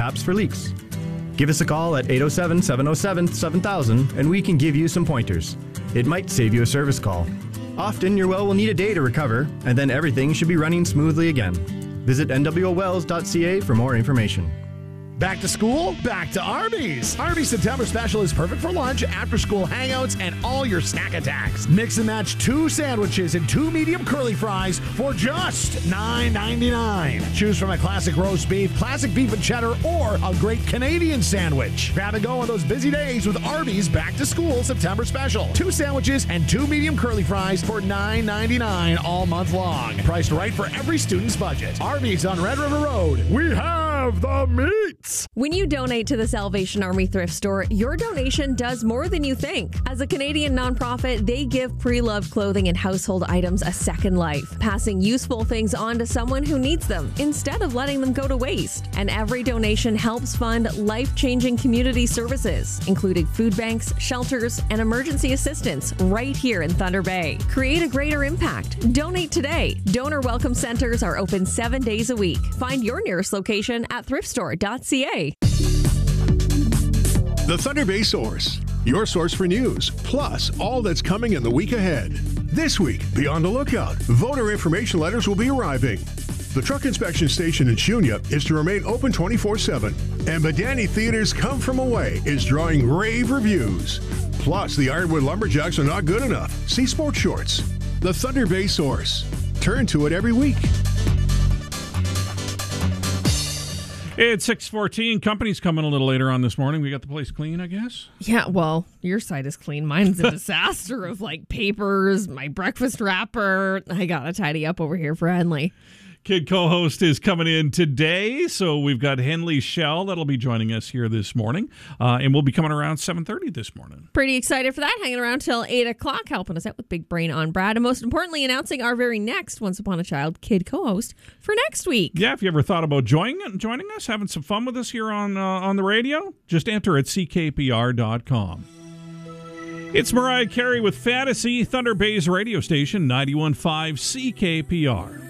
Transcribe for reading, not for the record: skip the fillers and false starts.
taps for leaks. Give us a call at 807-707-7000 and we can give you some pointers. It might save you a service call. Often your well will need a day to recover, and then everything should be running smoothly again. Visit nwowells.ca for more information. Back to school? Back to Arby's. Arby's September Special is perfect for lunch, after-school hangouts, and all your snack attacks. Mix and match 2 sandwiches and 2 medium curly fries for just $9.99. Choose from a classic roast beef, classic beef and cheddar, or a great Canadian sandwich. Grab and go on those busy days with Arby's Back to School September Special. 2 sandwiches and 2 medium curly fries for $9.99 all month long. Priced right for every student's budget. Arby's on Red River Road. We have the meat. When you donate to the Salvation Army Thrift Store, your donation does more than you think. As a Canadian nonprofit, they give pre-loved clothing and household items a second life, passing useful things on to someone who needs them instead of letting them go to waste. And every donation helps fund life-changing community services, including food banks, shelters, and emergency assistance right here in Thunder Bay. Create a greater impact. Donate today. Donor welcome centers are open 7 days a week. Find your nearest location at thriftstore.ca. The Thunder Bay Source, your source for news, plus all that's coming in the week ahead. This week, be on the lookout. Voter information letters will be arriving. The truck inspection station in Shunya is to remain open 24/7. And Badani Theater's Come From Away is drawing rave reviews. Plus, the Ironwood Lumberjacks are not good enough. See Sports Shorts. The Thunder Bay Source. Turn to it every week. It's 6:14. Company's coming a little later on this morning. We got the place clean, I guess? Yeah, well, your side is clean. Mine's a disaster of papers, my breakfast wrapper. I got to tidy up over here for Henley. Kid co-host is coming in today, so we've got Henley Shell that'll be joining us here this morning, and we'll be coming around 7:30 this morning. Pretty excited for that, hanging around till 8 o'clock, helping us out with Big Brain on Brad, and most importantly, announcing our very next Once Upon a Child Kid co-host for next week. Yeah, if you ever thought about joining us, having some fun with us here on the radio, just enter at ckpr.com. It's Mariah Carey with Fantasy, Thunder Bay's radio station, 91.5 CKPR.